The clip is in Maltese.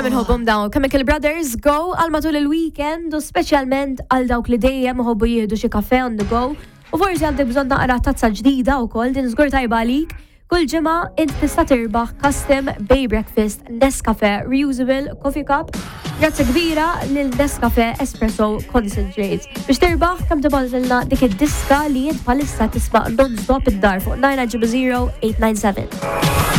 Kemm inħobbhom dawn Chemical Brothers go għal matul il-weekend u speċjalment għal dawk li dejjem iħobbu jieħdu xi kafe on the go u forsi għandek bżonn naqra tazza ġdida wkoll din żgur tajba għalik. Kull ġimgħa int tista' tirbaħ custom Bay Breakfast Nescafe Reusable Coffee Cup. Grazzi kbira lil Nescafe Espresso Concentrate. Biex tirbaħ kemm tibgħatilna dik id-diska li int bħalissa tisma' non-stop id-dar fuq 900 897.